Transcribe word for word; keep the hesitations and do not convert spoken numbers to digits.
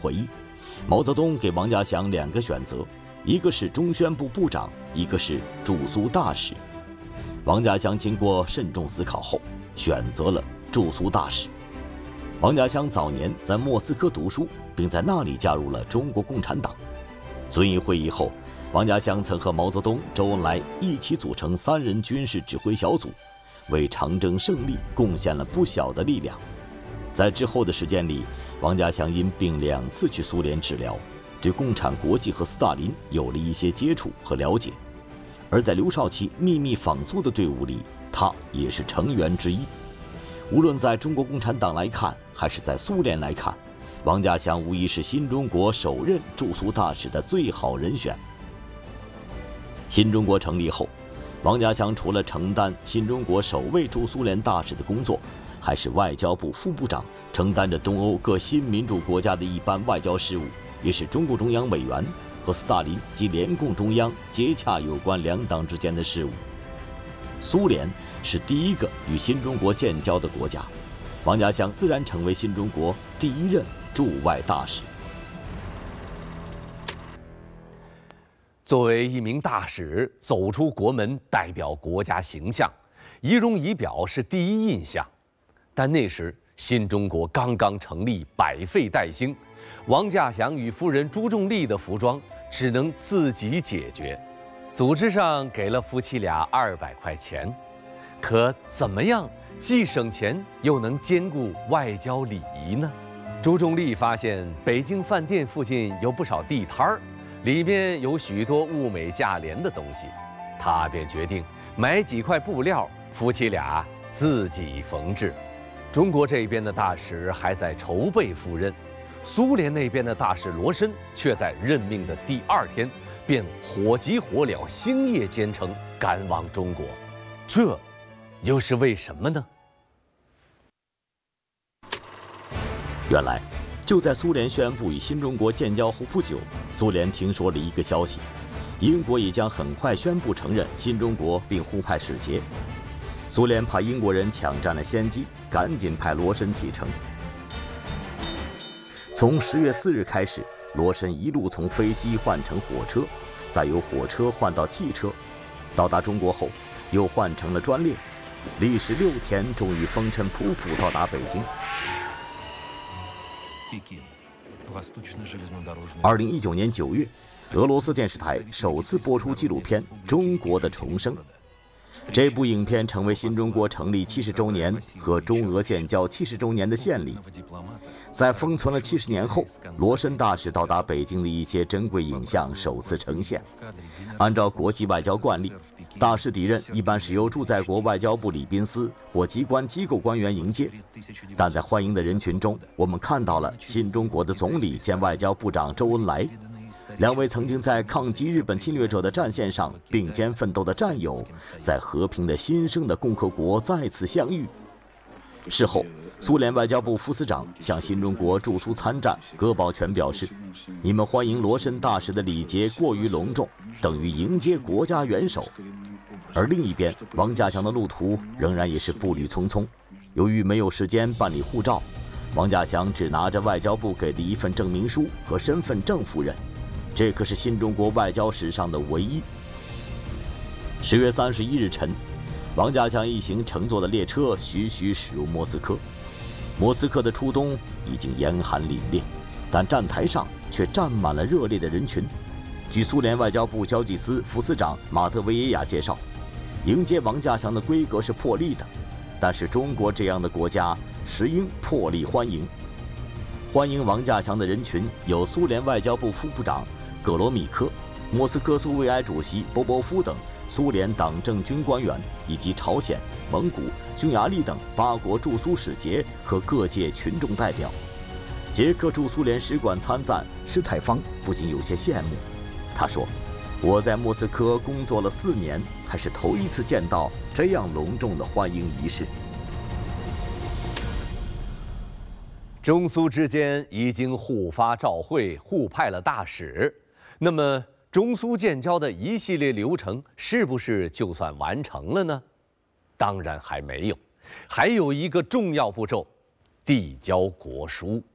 会议，毛泽东给王家祥两个选择，一个是中宣部部长，一个是驻苏大使。王家祥经过慎重思考后，选择了驻苏大使。王家祥早年在莫斯科读书，并在那里加入了中国共产党。遵义会议后，王家祥曾和毛泽东、周恩来一起组成三人军事指挥小组，为长征胜利贡献了不小的力量。在之后的时间里，王家祥因病两次去苏联治疗，对共产国际和斯大林有了一些接触和了解。而在刘少奇秘密访苏的队伍里，他也是成员之一。无论在中国共产党来看，还是在苏联来看，王家祥无疑是新中国首任驻苏大使的最好人选。新中国成立后，王家祥除了承担新中国首位驻苏联大使的工作，还是外交部副部长，承担着东欧各新民主国家的一般外交事务，也是中共中央委员，和斯大林及联共中央接洽有关两党之间的事务。苏联是第一个与新中国建交的国家，王家祥自然成为新中国第一任驻外大使。 作为一名大使，走出国门，代表国家形象，仪容仪表是第一印象。但那时新中国刚刚成立，百废待兴，王稼祥与夫人朱仲丽的服装只能自己解决。组织上给了夫妻俩二百块钱，可怎么样既省钱又能兼顾外交礼仪呢？朱仲丽发现北京饭店附近有不少地摊儿，里面有许多物美价廉的东西，她便决定买几块布料，夫妻俩自己缝制。中国这边的大使还在筹备赴任，苏联那边的大使罗申却在任命的第二天便火急火燎、星夜兼程赶往中国，这又是为什么呢？ 原来，就在苏联宣布与新中国建交后不久，苏联听说了一个消息：英国也将很快宣布承认新中国，并互派使节。苏联怕英国人抢占了先机，赶紧派罗申启程。从十月四日开始，罗申一路从飞机换成火车，再由火车换到汽车，到达中国后又换成了专列，历时六天，终于风尘仆仆到达北京。二零一九年九月，俄罗斯电视台首次播出纪录片《中国的重生》。这部影片成为新中国成立七十周年和中俄建交七十周年的献礼。在封存了七十年后，罗申大使到达北京的一些珍贵影像首次呈现。按照国际外交惯例，大使抵任一般是由驻在国外交部礼宾司或机关机构官员迎接，但在欢迎的人群中，我们看到了新中国的总理兼外交部长周恩来。两位曾经在抗击日本侵略者的战线上并肩奋斗的战友，在和平的新生的共和国再次相遇。事后，苏联外交部副司长向新中国驻苏参战葛宝全表示：“你们欢迎罗申大使的礼节过于隆重，等于迎接国家元首。”而另一边，王稼祥的路途仍然也是步履匆匆。由于没有时间办理护照，王稼祥只拿着外交部给的一份证明书和身份证赴任。这可是新中国外交史上的唯一。十月三十一日晨，王稼祥一行乘坐的列车徐徐驶入莫斯科。莫斯科的初冬已经严寒凛冽，但站台上却站满了热烈的人群。据苏联外交部交际司副司长马特维耶亚介绍，迎接王稼祥的规格是破例的，但是中国这样的国家实应破例欢迎。欢迎王稼祥的人群有苏联外交部副部长葛罗米科、莫斯科苏维埃主席波波夫等苏联党政军官员，以及朝鲜、蒙古、匈牙利等八国驻苏使节和各界群众代表。捷克驻苏联使馆参赞施泰方不仅有些羡慕，他说：“我在莫斯科工作了四年，还是头一次见到这样隆重的欢迎仪式。” 中苏之间已经互发照会，互派了大使。那么，中苏建交的一系列流程是不是就算完成了呢？当然还没有，还有一个重要步骤——递交国书。